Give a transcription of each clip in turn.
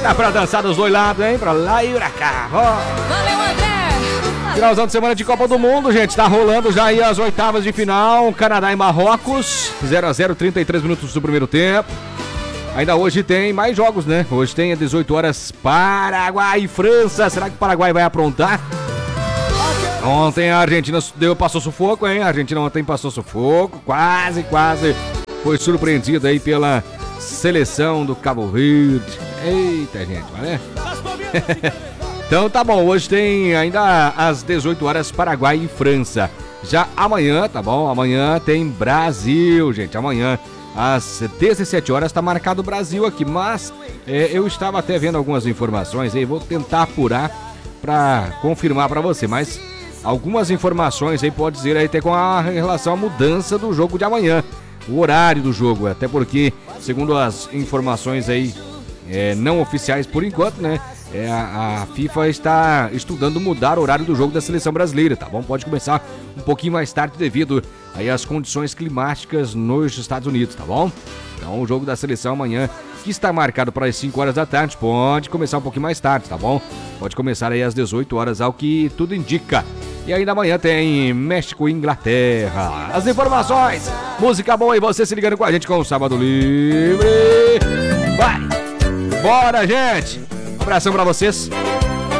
Dá pra dançar dos dois lados, hein? Pra lá e pra cá. Ó. Valeu, André! Finalzão de semana de Copa do Mundo, gente. Tá rolando já aí as oitavas de final. Canadá e Marrocos. 0-0, 33 minutos do primeiro tempo. Ainda hoje tem mais jogos, né? Hoje tem às 18 horas Paraguai e França. Será que o Paraguai vai aprontar? Ontem a Argentina passou sufoco, hein? A Argentina ontem passou sufoco. Quase foi surpreendida aí pela seleção do Cabo Verde. Eita, gente, né? Então tá bom, hoje tem ainda às 18 horas Paraguai e França. Já amanhã, tá bom? Amanhã tem Brasil, gente. Amanhã às 17 horas tá marcado o Brasil aqui, mas eu estava até vendo algumas informações aí, vou tentar apurar pra confirmar pra você, mas algumas informações aí pode dizer aí até com relação à mudança do jogo de amanhã, o horário do jogo, até porque, segundo as informações aí não oficiais por enquanto, né? A FIFA está estudando mudar o horário do jogo da seleção brasileira, tá bom? Pode começar um pouquinho mais tarde devido aí às condições climáticas nos Estados Unidos, tá bom? Então o jogo da seleção amanhã, que está marcado para as 5 horas da tarde, pode começar um pouquinho mais tarde, tá bom? Pode começar aí às 18 horas, ao que tudo indica. E ainda amanhã tem México e Inglaterra. As informações, música boa e você se ligando com a gente com o Sábado Livre. Vai! Bora, gente! Abração pra vocês.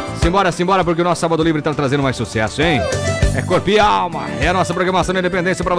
Simbora, porque o nosso Sábado Livre tá trazendo mais sucesso, hein? É corpo e alma. É a nossa programação da independência pra